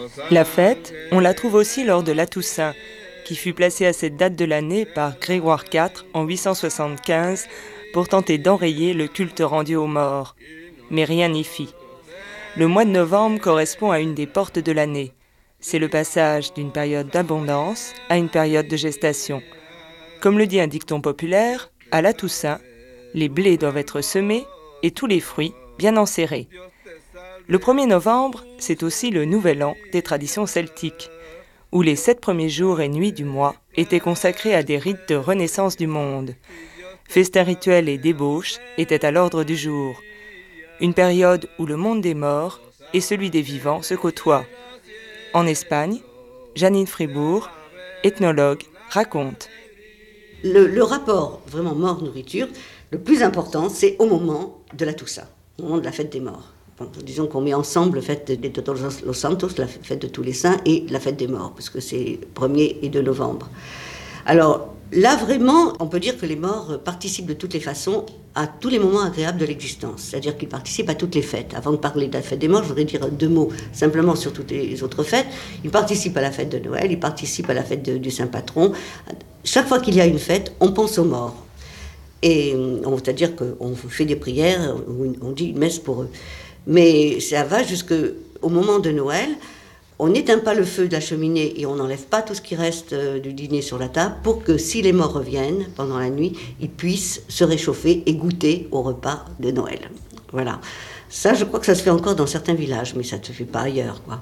La fête, on la trouve aussi lors de la Toussaint, qui fut placée à cette date de l'année par Grégoire IV en 875 pour tenter d'enrayer le culte rendu aux morts. Mais rien n'y fit. Le mois de novembre correspond à une des portes de l'année. C'est le passage d'une période d'abondance à une période de gestation. Comme le dit un dicton populaire, à la Toussaint, les blés doivent être semés et tous les fruits bien enserrés. Le 1er novembre, c'est aussi le nouvel an des traditions celtiques, où les 7 premiers jours et nuits du mois étaient consacrés à des rites de renaissance du monde. Festins rituels et débauches étaient à l'ordre du jour. Une période où le monde des morts et celui des vivants se côtoient. En Espagne, Janine Fribourg, ethnologue, raconte. Le rapport vraiment mort-nourriture, le plus important, c'est au moment de la Toussaint, au moment de la fête des morts. Bon, disons qu'on met ensemble la fête de Todos los Santos, la fête de tous les saints, et la fête des morts, parce que c'est 1er et 2 novembre. Alors là, vraiment, on peut dire que les morts participent de toutes les façons à tous les moments agréables de l'existence. C'est-à-dire qu'ils participent à toutes les fêtes. Avant de parler de la fête des morts, je voudrais dire 2 mots simplement sur toutes les autres fêtes. Ils participent à la fête de Noël, ils participent à la fête du Saint-Patron. Chaque fois qu'il y a une fête, on pense aux morts. Et c'est-à-dire qu'on fait des prières, on dit une messe pour eux. Mais ça va jusqu'au moment de Noël. On n'éteint pas le feu de la cheminée et on n'enlève pas tout ce qui reste du dîner sur la table pour que si les morts reviennent pendant la nuit, ils puissent se réchauffer et goûter au repas de Noël. Voilà. Ça, je crois que ça se fait encore dans certains villages, mais ça ne se fait pas ailleurs, quoi.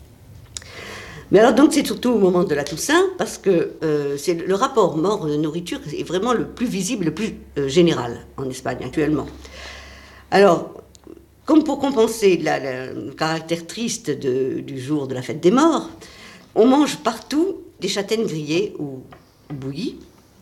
Mais alors donc c'est surtout au moment de la Toussaint, parce que c'est le rapport mort-nourriture est vraiment le plus visible, le plus général en Espagne actuellement. Alors, comme pour compenser le caractère triste du jour de la fête des morts, on mange partout des châtaignes grillées ou bouillies,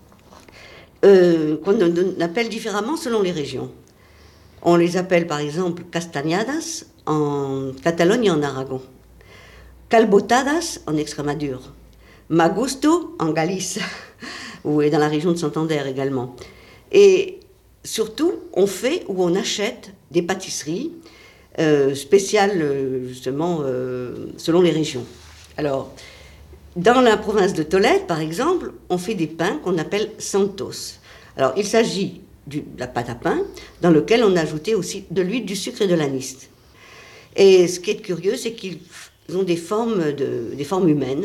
qu'on appelle différemment selon les régions. On les appelle par exemple castañadas en Catalogne et en Aragon, calbotadas en Extremadure, magusto en Galice, ou dans la région de Santander également. Et surtout, on fait ou on achète des pâtisseries spéciales, justement, selon les régions. Alors, dans la province de Tolède, par exemple, on fait des pains qu'on appelle santos. Alors, il s'agit de la pâte à pain, dans lequel on a ajouté aussi de l'huile, du sucre et de l'anis. Et ce qui est curieux, c'est qu'ils ont des formes humaines,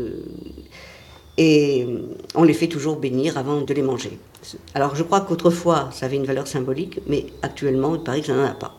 et on les fait toujours bénir avant de les manger. Alors, je crois qu'autrefois, ça avait une valeur symbolique, mais actuellement, il paraît que ça n'en a pas.